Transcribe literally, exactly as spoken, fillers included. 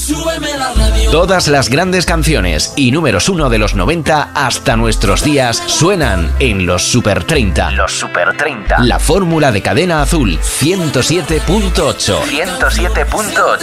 Súbeme la radio. Todas las grandes canciones y números uno de los noventa hasta nuestros días suenan en los Super treinta. Los Super treinta. La fórmula de Cadena Azul ciento siete punto ocho. ciento siete punto ocho.